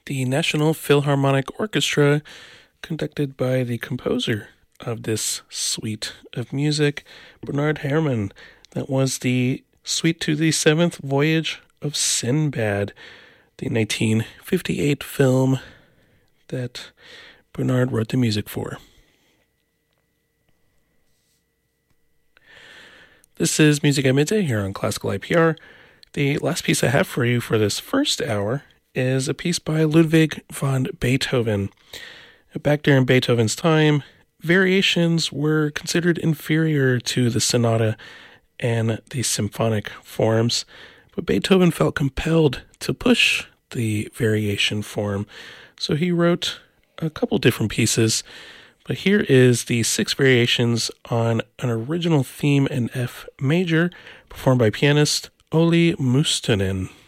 the National Philharmonic Orchestra, conducted by the composer of this suite of music, Bernard Herrmann. That was the Suite to the Seventh Voyage of Sinbad, the 1958 film that Bernard wrote the music for. This is Music at Midday here on Classical IPR. The last piece I have for you for this first hour is a piece by Ludwig van Beethoven. Back during Beethoven's time, variations were considered inferior to the sonata and the symphonic forms, but Beethoven felt compelled to push the variation form, so he wrote a couple different pieces. But here is the 6 variations on an original theme in F major, performed by pianist Olli Mustonen.